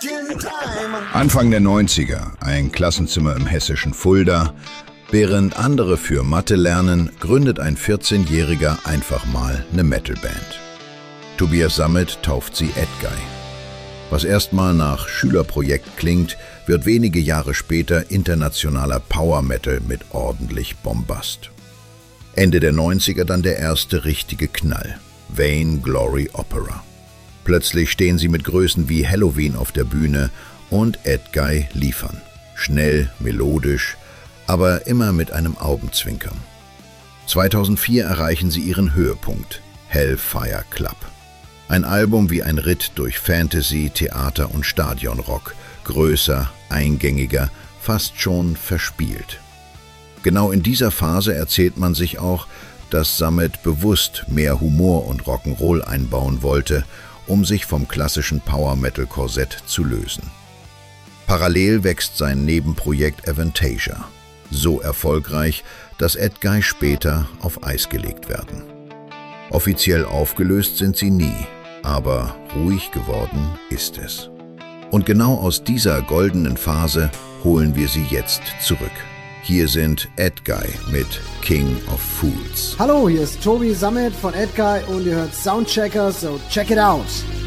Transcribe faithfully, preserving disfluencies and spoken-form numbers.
Anfang der neunziger, ein Klassenzimmer im hessischen Fulda. Während andere für Mathe lernen, gründet ein vierzehnjähriger einfach mal eine Metalband. Tobias Sammet tauft sie Edguy. Was erstmal nach Schülerprojekt klingt, wird wenige Jahre später internationaler Power Metal mit ordentlich Bombast. Ende der neunziger dann der erste richtige Knall, Vain Glory Opera. Plötzlich stehen sie mit Größen wie Helloween auf der Bühne und Edguy liefern. Schnell, melodisch, aber immer mit einem Augenzwinkern. zweitausendvier erreichen sie ihren Höhepunkt, Hellfire Club. Ein Album wie ein Ritt durch Fantasy, Theater und Stadionrock, größer, eingängiger, fast schon verspielt. Genau in dieser Phase erzählt man sich auch, dass Sammet bewusst mehr Humor und Rock'n'Roll einbauen wollte, um sich vom klassischen Power-Metal-Korsett zu lösen. Parallel wächst sein Nebenprojekt Avantasia, so erfolgreich, dass Edguy später auf Eis gelegt werden. Offiziell aufgelöst sind sie nie, aber ruhig geworden ist es. Und genau aus dieser goldenen Phase holen wir sie jetzt zurück. Hier sind Edguy mit King of Fools. Hallo, hier ist Tobi Sammet von Edguy und ihr hört Soundchecker, so check it out.